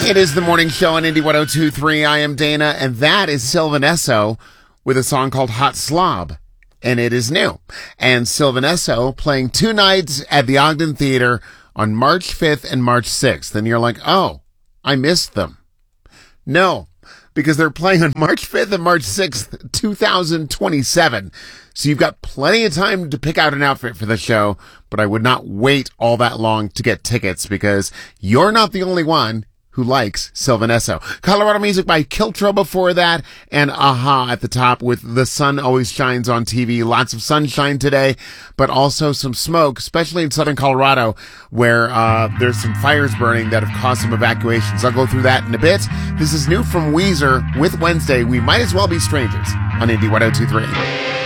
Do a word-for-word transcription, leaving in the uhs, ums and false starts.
It is the morning show on Indy one oh two point three. I am Dana, and that is Sylvan Esso with a song called Hot Slob, and it is new. And Sylvan Esso playing two nights at the Ogden Theater on March fifth and March sixth. And you're like, oh, I missed them. No, because they're playing on March fifth and March sixth, two thousand twenty-seven. So you've got plenty of time to pick out an outfit for the show, but I would not wait all that long to get tickets because you're not the only one who likes Sylvan Esso. Colorado music by Kiltro before that, and Aha at the top with The Sun Always Shines on T V. Lots of sunshine today, but also some smoke, especially in southern Colorado, where uh there's some fires burning that have caused some evacuations. I'll go through that in a bit. This is new from Weezer with Wednesday. We Might As Well Be Strangers on Indy one oh two point three.